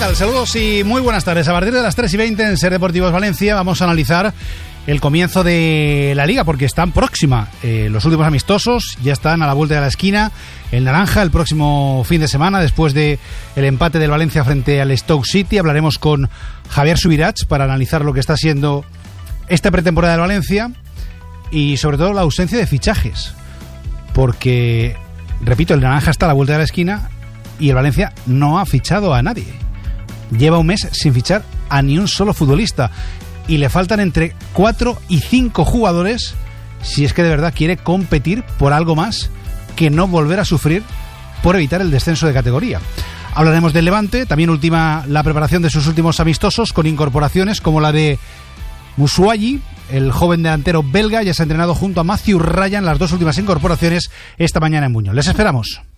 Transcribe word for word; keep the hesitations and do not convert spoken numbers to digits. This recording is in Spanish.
tal? Saludos y muy buenas tardes. A partir de las tres y veinte en Ser Deportivos Valencia vamos a analizar el comienzo de la Liga, porque están próxima. Eh, los últimos amistosos ya están a la vuelta de la esquina. El naranja el próximo fin de semana, después de el empate del Valencia frente al Stoke City. Hablaremos con Javier Subirats para analizar lo que está siendo esta pretemporada del Valencia y sobre todo la ausencia de fichajes. Porque, repito, el naranja está a la vuelta de la esquina y el Valencia no ha fichado a nadie. Lleva un mes sin fichar a ni un solo futbolista y le faltan entre cuatro y cinco jugadores si es que de verdad quiere competir por algo más que no volver a sufrir por evitar el descenso de categoría. Hablaremos del Levante, también ultima la preparación de sus últimos amistosos con incorporaciones como la de Musuayi, el joven delantero belga. Ya se ha entrenado junto a Matthew Ryan, las dos últimas incorporaciones esta mañana en Buñol. Les esperamos.